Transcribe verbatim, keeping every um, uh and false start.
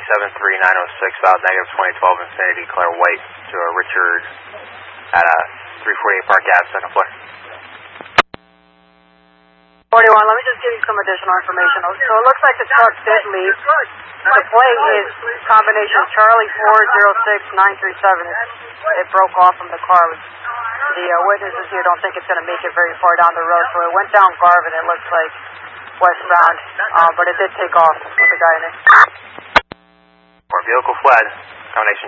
seven three nine oh six, about negative twenty twelve Infinity, Claire White to uh, Richard at uh, three forty-eight Park Ave, second floor. forty-one, let me just give you some additional information. So it looks like the truck did leave. The plate is combination Charlie four zero six nine three seven. It broke off from the car. The uh, witnesses here don't think it's going to make it very far down the road, so it went down Garvin, it looks like, westbound, uh, but it did take off with the guy in it. Vehicle fled, combination